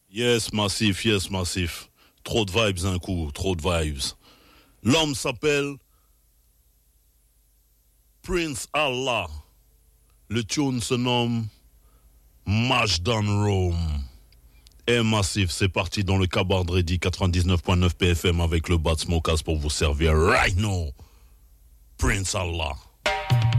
Yes, massif. Trop de vibes un coup, trop de vibes. L'homme s'appelle Prince Allah. Le tune se nomme Majdan Rome. Et massif, c'est parti dans le Cabardredi 99.9 PFM avec le Bat Smokas pour vous servir right now. Prince Allah.